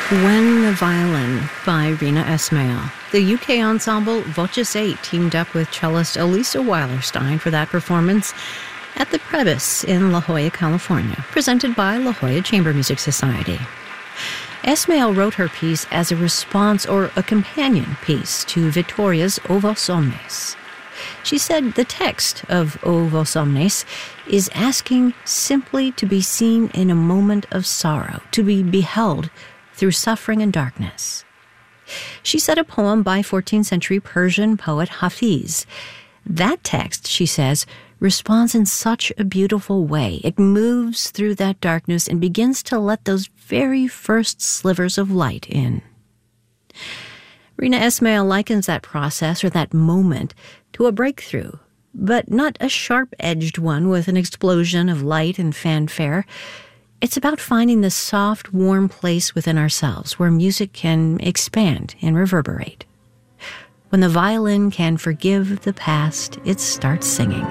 When the Violin by Rina Ismail. The UK ensemble Voces 8 teamed up with cellist Elisa Weilerstein for that performance at the Prebys in La Jolla, California, presented by La Jolla Chamber Music Society. Ismail wrote her piece as a response or a companion piece to Vittoria's O Vos Omnes. She said the text of O Vos Omnes is asking simply to be seen in a moment of sorrow, to be beheld through suffering and darkness. She said a poem by 14th century Persian poet Hafiz. That text, she says, responds in such a beautiful way. It moves through that darkness and begins to let those very first slivers of light in. Rina Ismail likens that process or that moment to a breakthrough, but not a sharp-edged one with an explosion of light and fanfare. It's about finding the soft, warm place within ourselves where music can expand and reverberate. When the violin can forgive the past, it starts singing.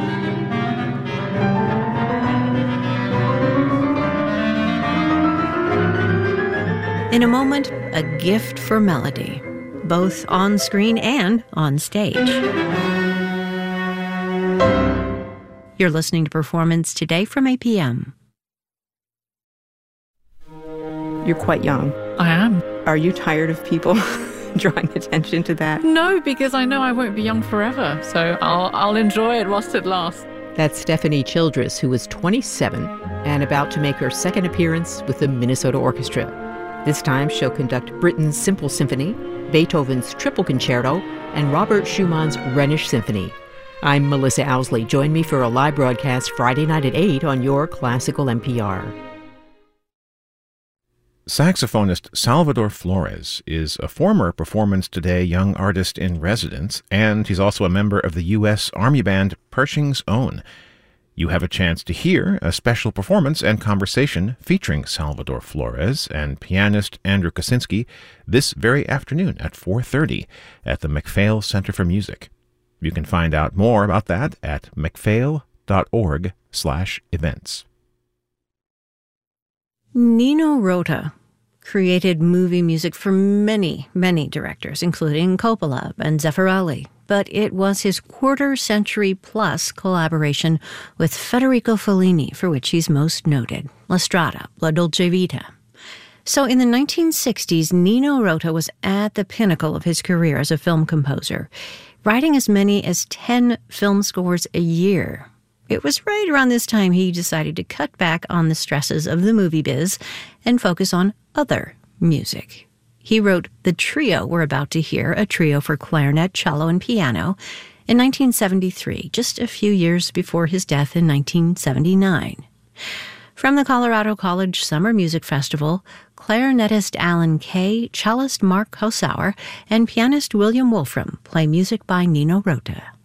In a moment, a gift for melody, both on screen and on stage. You're listening to Performance Today from APM. You're quite young. I am. Are you tired of people drawing attention to that? No, because I know I won't be young forever, so I'll enjoy it whilst it lasts. That's Stephanie Childress, who is 27 and about to make her second appearance with the Minnesota Orchestra. This time she'll conduct Britten's Simple Symphony, Beethoven's Triple Concerto, and Robert Schumann's Rhenish Symphony. I'm Melissa Owsley. Join me for a live broadcast Friday night at 8 on your Classical NPR. Saxophonist Salvador Flores is a former Performance Today Young Artist in Residence, and he's also a member of the U.S. Army Band Pershing's Own. You have a chance to hear a special performance and conversation featuring Salvador Flores and pianist Andrew Kosinski this very afternoon at 4:30 at the MacPhail Center for Music. You can find out more about that at macphail.org/events. Nino Rota created movie music for many, many directors, including Coppola and Zeffirelli. But it was his quarter-century-plus collaboration with Federico Fellini for which he's most noted, La Strada, La Dolce Vita. So in the 1960s, Nino Rota was at the pinnacle of his career as a film composer, writing as many as 10 film scores a year. It was right around this time he decided to cut back on the stresses of the movie biz and focus on other music. He wrote the trio we're about to hear, a trio for clarinet, cello, and piano, in 1973, just a few years before his death in 1979. From the Colorado College Summer Music Festival, clarinetist Alan Kay, cellist Mark Hosauer, and pianist William Wolfram play music by Nino Rota.